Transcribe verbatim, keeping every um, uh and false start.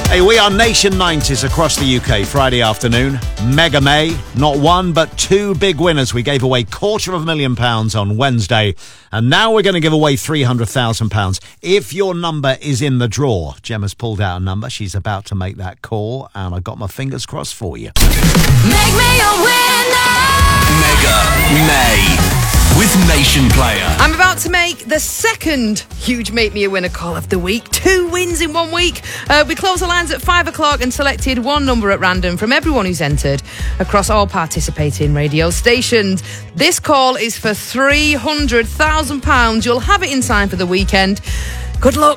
Hey, we are Nation nineties across the U K. Friday afternoon, Mega May. Not one, but two big winners. We gave away quarter of a million pounds on Wednesday, and now we're going to give away three hundred thousand pounds. If your number is in the draw, Gemma's pulled out a number. She's about to make that call, and I've got my fingers crossed for you. Make me a winner! Mega May with Nation Player. I'm about to make the second huge Make Me a Winner call of the week. Two wins in one week. Uh, we closed the lines at five o'clock and selected one number at random from everyone who's entered across all participating radio stations. This call is for three hundred thousand pounds. You'll have it in time for the weekend. Good luck.